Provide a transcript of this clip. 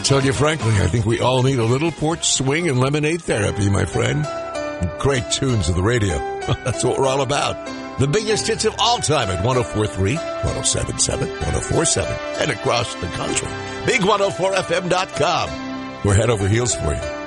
tell you frankly, I think we all need a little porch swing and lemonade therapy, my friend. Great tunes of the radio. That's what we're all about. The biggest hits of all time at 104.3, 107.7, 104.7, and across the country. Big104fm.com. We're head over heels for you.